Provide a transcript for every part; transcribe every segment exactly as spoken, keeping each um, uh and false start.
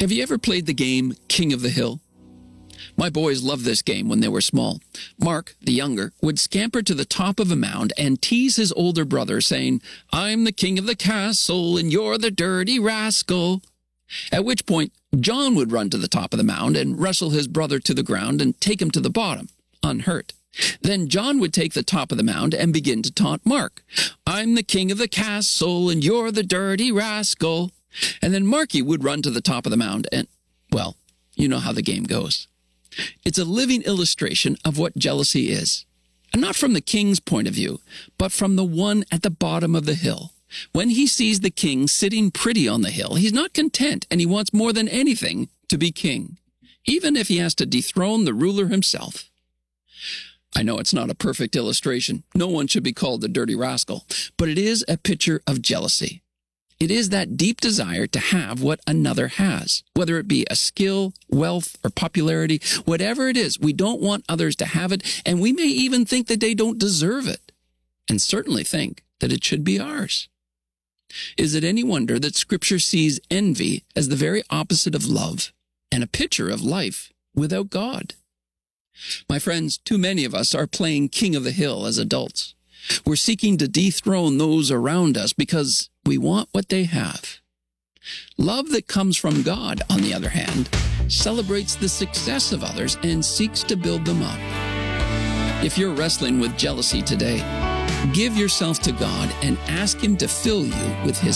Have you ever played the game King of the Hill? My boys loved this game when they were small. Mark, the younger, would scamper to the top of a mound and tease his older brother, saying, "I'm the king of the castle, and you're the dirty rascal." At which point, John would run to the top of the mound and wrestle his brother to the ground and take him to the bottom, unhurt. Then John would take the top of the mound and begin to taunt Mark. "I'm the king of the castle, and you're the dirty rascal." And then Marky would run to the top of the mound and, well, you know how the game goes. It's a living illustration of what jealousy is. And not from the king's point of view, but from the one at the bottom of the hill. When he sees the king sitting pretty on the hill, he's not content, and he wants more than anything to be king, even if he has to dethrone the ruler himself. I know it's not a perfect illustration. No one should be called the dirty rascal, but it is a picture of jealousy. It is that deep desire to have what another has, whether it be a skill, wealth, or popularity. Whatever it is, we don't want others to have it, and we may even think that they don't deserve it, and certainly think that it should be ours. Is it any wonder that Scripture sees envy as the very opposite of love and a picture of life without God? My friends, too many of us are playing king of the hill as adults. We're seeking to dethrone those around us because we want what they have. Love that comes from God, on the other hand, celebrates the success of others and seeks to build them up. If you're wrestling with jealousy today, give yourself to God and ask Him to fill you with His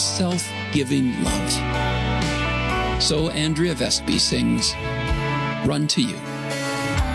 self-giving love. So Andrea Vestby sings, "Run to You."